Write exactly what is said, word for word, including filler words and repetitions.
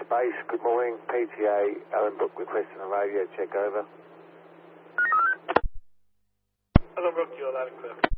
base, good morning. P T A, Alan Brook requesting a radio check, over. Alan Brook, you're loud and clear.